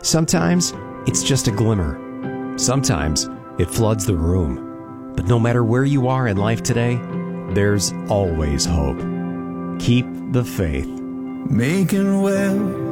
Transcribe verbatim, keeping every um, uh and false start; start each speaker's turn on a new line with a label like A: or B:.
A: Sometimes it's just a glimmer. Sometimes it floods the room. But no matter where you are in life today, there's always hope. Keep the faith.
B: Making well